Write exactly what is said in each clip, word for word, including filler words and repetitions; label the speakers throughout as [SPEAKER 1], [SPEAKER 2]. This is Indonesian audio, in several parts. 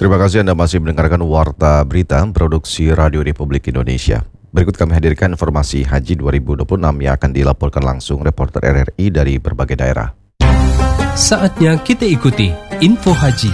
[SPEAKER 1] Terima kasih Anda masih mendengarkan Warta Berita Produksi Radio Republik Indonesia. Berikut kami hadirkan informasi Haji dua ribu dua puluh enam yang akan dilaporkan langsung reporter R R I dari berbagai daerah.
[SPEAKER 2] Saatnya kita ikuti Info Haji.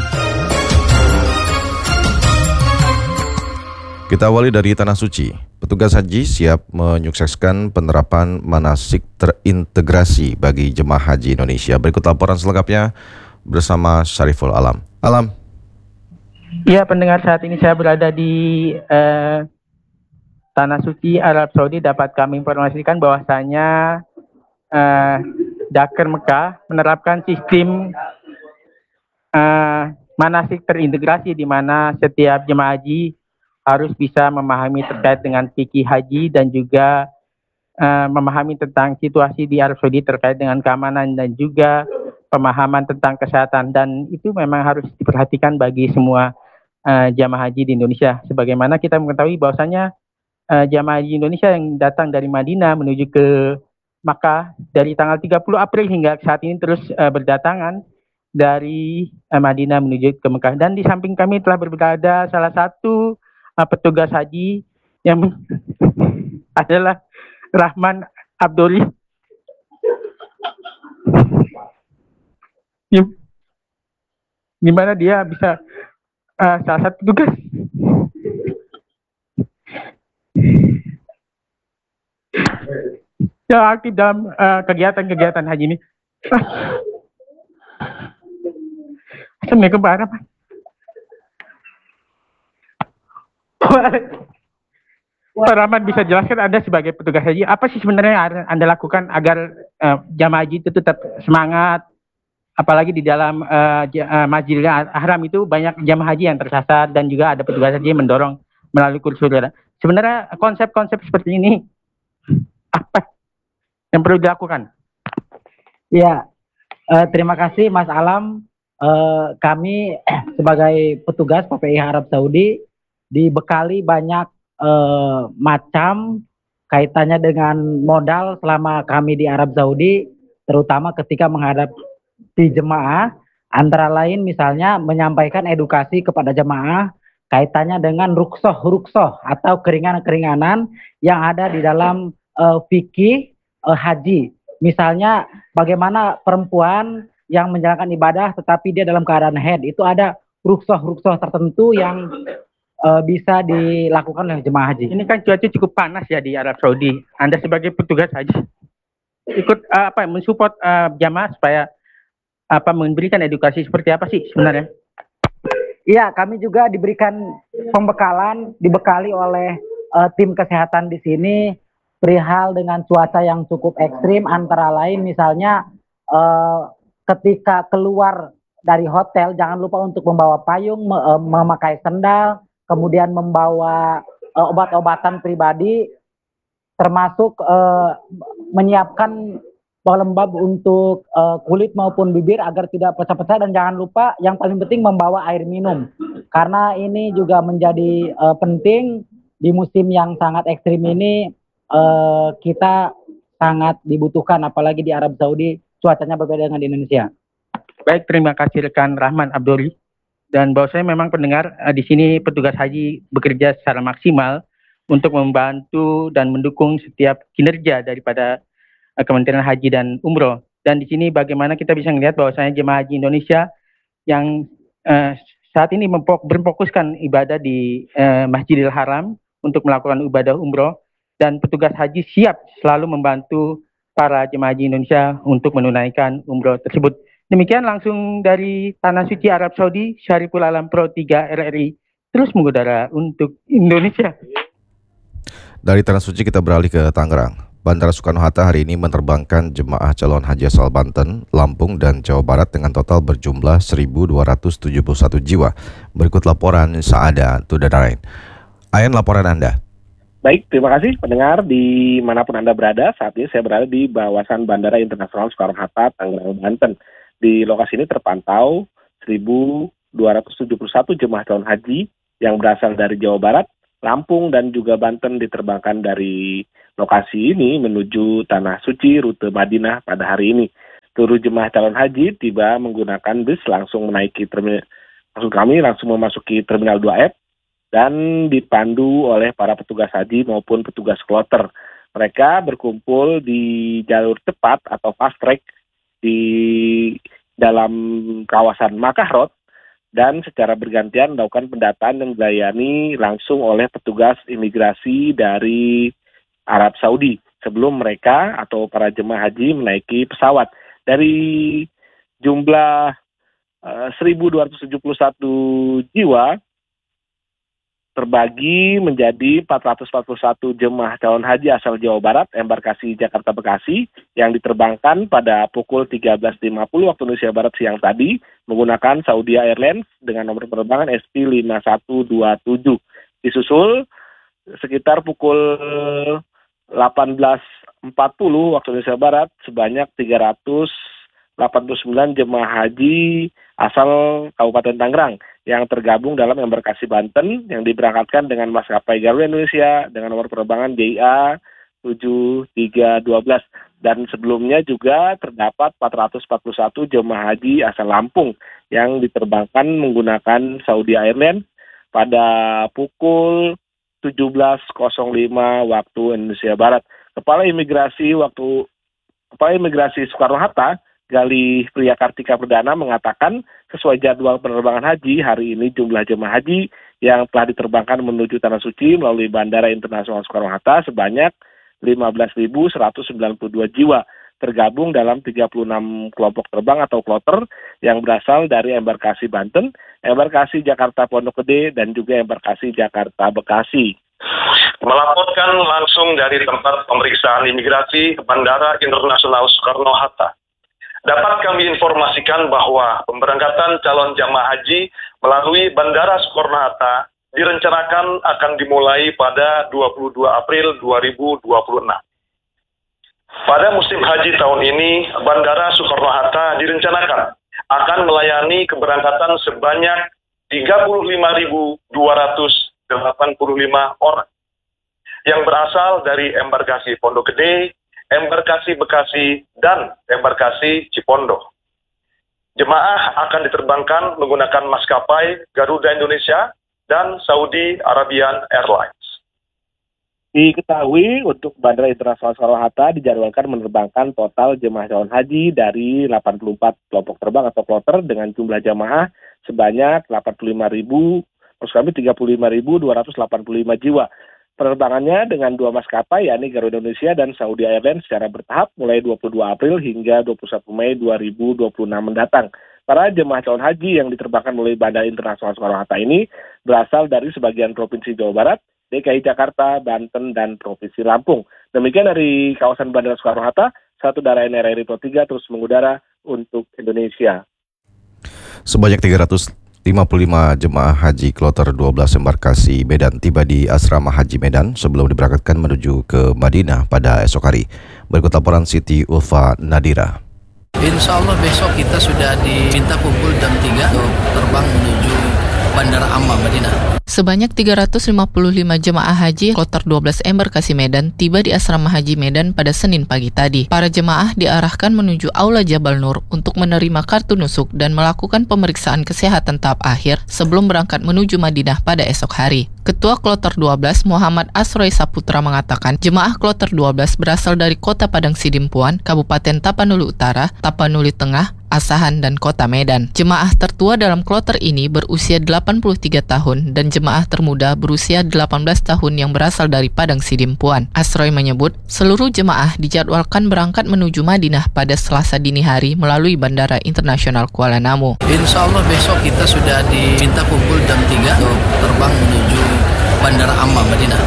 [SPEAKER 1] Kita awali dari Tanah Suci. Petugas haji siap menyukseskan penerapan manasik terintegrasi bagi jemaah haji Indonesia. Berikut laporan selengkapnya bersama Syariful Alam. Alam.
[SPEAKER 3] Ya, pendengar, saat ini saya berada di eh, Tanah Suci, Arab Saudi. Dapat kami informasikan bahwasanya eh, Dakar Mekah menerapkan sistem eh, manasik terintegrasi di mana setiap jemaah haji harus bisa memahami terkait dengan fikih haji dan juga uh, memahami tentang situasi di Arab Saudi terkait dengan keamanan dan juga pemahaman tentang kesehatan, dan itu memang harus diperhatikan bagi semua uh, jamaah haji di Indonesia. Sebagaimana kita mengetahui bahwasanya uh, jamaah haji Indonesia yang datang dari Madinah menuju ke Makkah dari tanggal tiga puluh April hingga saat ini terus uh, berdatangan dari uh, Madinah menuju ke Mekah. Dan di samping kami telah berada salah satu petugas haji yang adalah Rahman Abdoli. Di mana dia bisa uh, salah satu tugas yang aktif dalam uh, kegiatan-kegiatan haji ini. Assalamualaikum Pak Rahman. Pak Rahman, bisa jelaskan Anda sebagai petugas haji, apa sih sebenarnya yang Anda lakukan agar uh, jamaah haji itu tetap semangat, apalagi di dalam uh, uh, Masjidil Haram itu banyak jamaah haji yang tersasar dan juga ada petugas haji yang mendorong melalui kursus. Sebenarnya konsep-konsep seperti ini apa yang perlu dilakukan?
[SPEAKER 4] Ya, uh, terima kasih Mas Alam. Uh, kami sebagai petugas P P I H Arab Saudi dibekali banyak eh, macam kaitannya dengan modal selama kami di Arab Saudi, terutama ketika menghadapi jemaah, antara lain misalnya menyampaikan edukasi kepada jemaah kaitannya dengan ruksoh-ruksoh atau keringanan-keringanan yang ada di dalam eh, fikih eh, haji. Misalnya bagaimana perempuan yang menjalankan ibadah tetapi dia dalam keadaan haid, itu ada ruksoh-ruksoh tertentu yang Uh, bisa dilakukan oleh jemaah haji.
[SPEAKER 3] Ini kan cuaca cukup panas ya di Arab Saudi. Anda sebagai petugas haji ikut uh, apa mensupport uh, jamaah supaya apa memberikan edukasi seperti apa sih sebenarnya?
[SPEAKER 4] Iya, kami juga diberikan pembekalan, dibekali oleh uh, tim kesehatan di sini perihal dengan cuaca yang cukup ekstrim, antara lain misalnya uh, ketika keluar dari hotel jangan lupa untuk membawa payung, uh, memakai sendal, kemudian membawa uh, obat-obatan pribadi, termasuk uh, menyiapkan pelembab untuk uh, kulit maupun bibir agar tidak pecah-pecah, dan jangan lupa yang paling penting membawa air minum, karena ini juga menjadi uh, penting di musim yang sangat ekstrim ini. Uh, kita sangat dibutuhkan, apalagi di Arab Saudi cuacanya berbeda dengan di Indonesia.
[SPEAKER 3] Baik, terima kasih rekan Rahman Abdoli. Dan bahwasanya memang pendengar uh, di sini petugas haji bekerja secara maksimal untuk membantu dan mendukung setiap kinerja daripada uh, Kementerian Haji dan Umroh. Dan di sini bagaimana kita bisa melihat bahwasanya jemaah haji Indonesia yang uh, saat ini berfokuskan ibadah di uh, Masjidil Haram untuk melakukan ibadah umroh, dan petugas haji siap selalu membantu para jemaah haji Indonesia untuk menunaikan umroh tersebut. Demikian langsung dari Tanah Suci Arab Saudi, Syariful Alam Pro tiga R R I terus mengudara untuk Indonesia.
[SPEAKER 1] Dari Tanah Suci kita beralih ke Tangerang. Bandara Soekarno-Hatta hari ini menerbangkan jemaah calon haji asal Banten, Lampung, dan Jawa Barat dengan total berjumlah seribu dua ratus tujuh puluh satu jiwa. Berikut laporan Saada Tudadarain. Ayan, laporan Anda.
[SPEAKER 5] Baik, terima kasih pendengar dimanapun Anda berada. Saat ini saya berada di kawasan Bandara Internasional Soekarno-Hatta, Tangerang, Banten. Di lokasi ini terpantau seribu dua ratus tujuh puluh satu jemaah calon haji yang berasal dari Jawa Barat, Lampung, dan juga Banten diterbangkan dari lokasi ini menuju Tanah Suci rute Madinah pada hari ini. Seluruh jemaah calon haji tiba menggunakan bus langsung menaiki terminal, maksud kami langsung memasuki Terminal dua F dan dipandu oleh para petugas haji maupun petugas kloter. Mereka berkumpul di jalur cepat atau fast track di dalam kawasan Makkah Road dan secara bergantian melakukan pendataan dan dilayani langsung oleh petugas imigrasi dari Arab Saudi sebelum mereka atau para jemaah haji menaiki pesawat. Dari jumlah uh, seribu dua ratus tujuh puluh satu jiwa terbagi menjadi empat ratus empat puluh satu jemaah calon haji asal Jawa Barat, embarkasi Jakarta Bekasi, yang diterbangkan pada pukul tiga belas lima puluh waktu Indonesia Barat siang tadi menggunakan Saudi Airlines dengan nomor penerbangan S P lima satu dua tujuh. Disusul sekitar pukul delapan belas empat puluh waktu Indonesia Barat sebanyak tiga ratus delapan puluh sembilan jemaah haji asal Kabupaten Tangerang yang tergabung dalam embarkasi Banten yang diberangkatkan dengan maskapai Garuda Indonesia dengan nomor penerbangan J I A tujuh tiga satu dua, dan sebelumnya juga terdapat empat ratus empat puluh satu jemaah haji asal Lampung yang diterbangkan menggunakan Saudi Airlines pada pukul tujuh belas lima waktu Indonesia Barat. Kepala Imigrasi waktu Kepala Imigrasi Soekarno-Hatta Galih Priyakartika Perdana mengatakan sesuai jadwal penerbangan haji, hari ini jumlah jemaah haji yang telah diterbangkan menuju Tanah Suci melalui Bandara Internasional Soekarno-Hatta sebanyak lima belas ribu seratus sembilan puluh dua jiwa, tergabung dalam tiga puluh enam kelompok terbang atau kloter yang berasal dari embarkasi Banten, embarkasi Jakarta Pondok Gede, dan juga embarkasi Jakarta Bekasi.
[SPEAKER 6] Melaporkan langsung dari tempat pemeriksaan imigrasi Bandara Internasional Soekarno-Hatta. Dapat kami informasikan bahwa pemberangkatan calon jamaah haji melalui Bandara Soekarno-Hatta direncanakan akan dimulai pada dua puluh dua April dua ribu dua puluh enam. Pada musim haji tahun ini, Bandara Soekarno-Hatta direncanakan akan melayani keberangkatan sebanyak tiga puluh lima ribu dua ratus delapan puluh lima orang yang berasal dari embarkasi Pondok Gede, embarkasi Bekasi, dan embarkasi Cipondoh. Jemaah akan diterbangkan menggunakan maskapai Garuda Indonesia dan Saudi Arabian Airlines.
[SPEAKER 5] Diketahui untuk Bandara Internasional Soekarno-Hatta dijadwalkan menerbangkan total jemaah calon haji dari delapan puluh empat kelompok terbang atau kloter dengan jumlah jemaah sebanyak delapan puluh lima ribu, maksud kami tiga puluh lima ribu dua ratus delapan puluh lima jiwa. Penerbangannya dengan dua maskapai, yakni Garuda Indonesia dan Saudi Airlines secara bertahap mulai dua puluh dua April hingga dua puluh satu Mei dua ribu dua puluh enam mendatang. Para jemaah calon haji yang diterbangkan melalui Bandara Internasional Soekarno-Hatta ini berasal dari sebagian Provinsi Jawa Barat, D K I Jakarta, Banten, dan Provinsi Lampung. Demikian dari kawasan Bandara Soekarno-Hatta, satu daerah N R I Ritno tiga terus mengudara untuk Indonesia.
[SPEAKER 1] Sebanyak tiga ratus lima puluh lima jemaah haji kloter dua belas embarkasi Medan tiba di Asrama Haji Medan sebelum diberangkatkan menuju ke Madinah pada esok hari. Berikut laporan Siti Ulfa Nadira.
[SPEAKER 7] Insya Allah besok kita sudah diminta kumpul jam tiga untuk terbang menuju Bandara Amma Madinah.
[SPEAKER 8] Sebanyak tiga ratus lima puluh lima jemaah haji kloter dua belas embarkasi Medan tiba di Asrama Haji Medan pada Senin pagi tadi. Para jemaah diarahkan menuju Aula Jabal Nur untuk menerima kartu nusuk dan melakukan pemeriksaan kesehatan tahap akhir sebelum berangkat menuju Madinah pada esok hari. Ketua kloter dua belas Muhammad Asroy Saputra mengatakan jemaah kloter dua belas berasal dari Kota Padang Sidimpuan, Kabupaten Tapanuli Utara, Tapanuli Tengah, Asahan, dan Kota Medan. Jemaah tertua dalam kloter ini berusia delapan puluh tiga tahun dan jemaah termuda berusia delapan belas tahun yang berasal dari Padang Sidimpuan. Asroy menyebut seluruh jemaah dijadwalkan berangkat menuju Madinah pada Selasa dini hari melalui Bandara Internasional Kuala Namu.
[SPEAKER 7] Insya Allah besok kita sudah diminta kumpul jam tiga untuk terbang menuju Bandara Amma Madinah.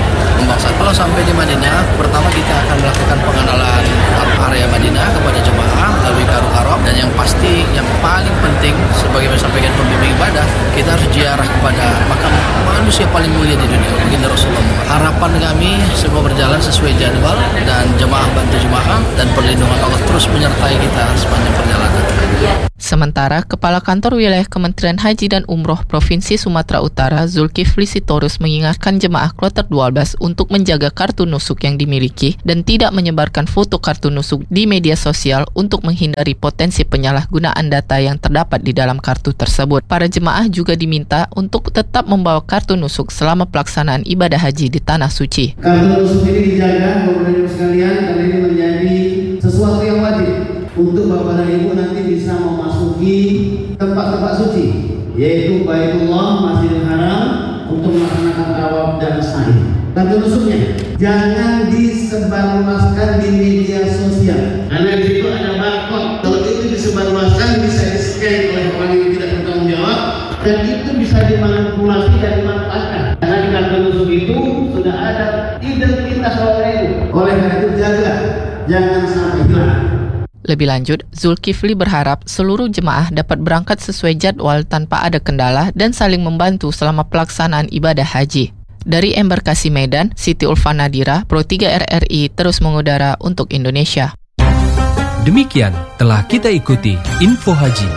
[SPEAKER 7] Kalau sampai di Madinah, pertama kita akan melakukan pengenalan area Madinah kepada jemaah melalui karo-karo, dan yang pasti yang paling penting sebagai disampaikan pembimbing ibadah, kita harus ziarah kepada makam manusia paling mulia di dunia, baginda Rasulullah. Harapan kami semua berjalan sesuai jadwal dan jemaah bantu jemaah dan perlindungan Allah terus menyertai kita sepanjang perjalanan.
[SPEAKER 8] Sementara, Kepala Kantor Wilayah Kementerian Haji dan Umroh Provinsi Sumatera Utara, Zulkifli Sitorus, mengingatkan jemaah kloter dua belas untuk menjaga kartu nusuk yang dimiliki dan tidak menyebarkan foto kartu nusuk di media sosial untuk menghindari potensi penyalahgunaan data yang terdapat di dalam kartu tersebut. Para jemaah juga diminta untuk tetap membawa kartu nusuk selama pelaksanaan ibadah haji di Tanah Suci.
[SPEAKER 9] Kartu nusuk ini dijaga, Bapak-Ibu sekalian, karena ini menjadi sesuatu yang wajib untuk Bapak dan Ibu nanti bisa memasuki tempat-tempat suci, yaitu Baitullah, Masjidil Haram, untuk melaksanakan tawaf dan sa'i. Kartu nusuknya jangan disebarluaskan di media sosial, karena di situ ada barcode. Kalau itu disebarluaskan bisa di-scan oleh orang yang tidak bertanggung jawab, dan itu bisa dimanipulasi dan dimanfaatkan. Karena di kartu nusuk itu sudah ada identitas orang itu. Oleh karena itu jaga, jangan sampai hilang.
[SPEAKER 8] Lebih lanjut, Zulkifli berharap seluruh jemaah dapat berangkat sesuai jadwal tanpa ada kendala dan saling membantu selama pelaksanaan ibadah haji. Dari Embarkasi Medan, Siti Ulfa Nadira, Pro tiga R R I terus mengudara untuk Indonesia.
[SPEAKER 2] Demikian telah kita ikuti Info Haji.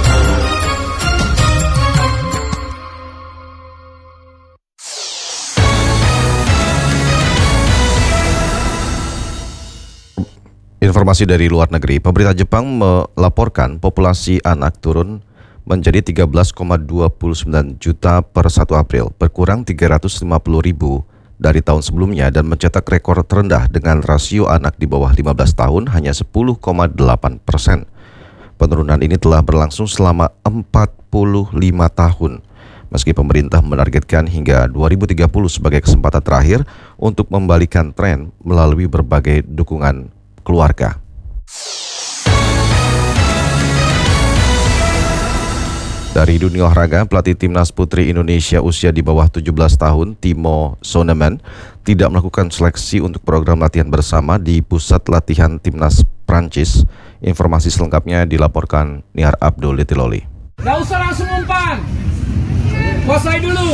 [SPEAKER 1] Informasi dari luar negeri, pemerintah Jepang melaporkan populasi anak turun menjadi tiga belas koma dua sembilan juta per satu April, berkurang tiga ratus lima puluh ribu dari tahun sebelumnya dan mencetak rekor terendah dengan rasio anak di bawah lima belas tahun hanya sepuluh koma delapan persen. Penurunan ini telah berlangsung selama empat puluh lima tahun. Meski pemerintah menargetkan hingga dua ribu tiga puluh sebagai kesempatan terakhir untuk membalikan tren melalui berbagai dukungan keluarga. Dari dunia olahraga, pelatih timnas putri Indonesia usia di bawah tujuh belas tahun, Timo Soneman, tidak melakukan seleksi untuk program latihan bersama di pusat latihan timnas Prancis. Informasi selengkapnya dilaporkan Nihar Abdul Litiloli.
[SPEAKER 10] Gak usah langsung umpan, kuasai dulu.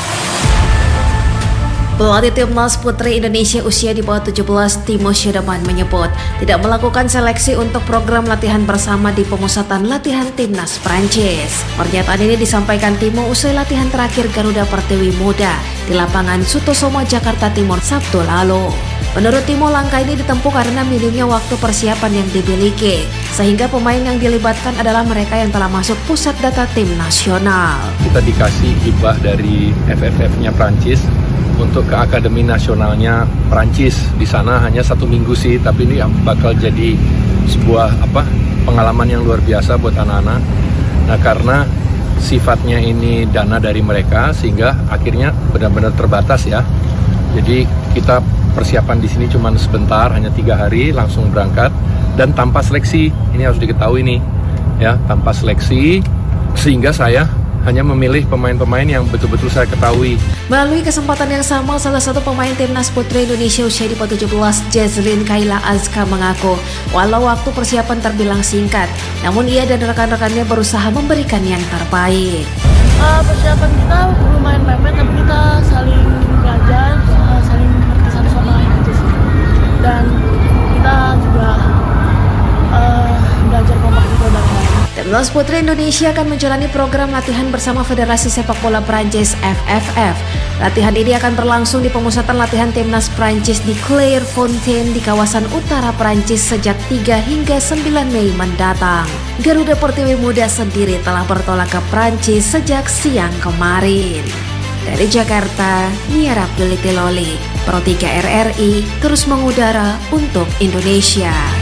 [SPEAKER 11] Pelatih timnas putri Indonesia usia di bawah tujuh belas, Timo Soneman, menyebut tidak melakukan seleksi untuk program latihan bersama di pemusatan latihan timnas Prancis. Pernyataan ini disampaikan Timo usai latihan terakhir Garuda Pertiwi Muda di lapangan Sutosomo, Jakarta Timur, Sabtu lalu. Menurut Timo, langkah ini ditempuh karena minimnya waktu persiapan yang dimiliki, sehingga pemain yang dilibatkan adalah mereka yang telah masuk pusat data tim nasional.
[SPEAKER 12] Kita dikasih hibah dari F F F-nya Prancis untuk ke Akademi Nasionalnya Prancis. Di sana hanya satu minggu sih, tapi ini bakal jadi sebuah apa pengalaman yang luar biasa buat anak-anak. Nah, karena sifatnya ini dana dari mereka, sehingga akhirnya benar-benar terbatas ya. Jadi kita persiapan di sini cuma sebentar, hanya tiga hari langsung berangkat dan tanpa seleksi. Ini harus diketahui nih, ya, tanpa seleksi, sehingga saya hanya memilih pemain-pemain yang betul-betul saya ketahui.
[SPEAKER 11] Melalui kesempatan yang sama, salah satu pemain timnas putri Indonesia usia di bawah tujuh belas, Jazlyn Kayla Azka, mengaku walau waktu persiapan terbilang singkat, namun ia dan rekan-rekannya berusaha memberikan yang terbaik.
[SPEAKER 13] Uh, persiapan kita lumayan mepet, tapi kita saling belajar, uh, saling mengerti satu sama lain aja sih. Dan kita juga uh, belajar kompak juga bareng-bareng.
[SPEAKER 11] Timnas putri Indonesia akan menjalani program latihan bersama Federasi Sepak Bola Prancis F F F. Latihan ini akan berlangsung di pemusatan latihan timnas Prancis di Clairefontaine di kawasan utara Prancis sejak tiga hingga sembilan Mei mendatang. Garuda Pertiwi Muda sendiri telah bertolak ke Prancis sejak siang kemarin. Dari Jakarta, Nihar Abdul Litiloli, Pro tiga R R I terus mengudara untuk Indonesia.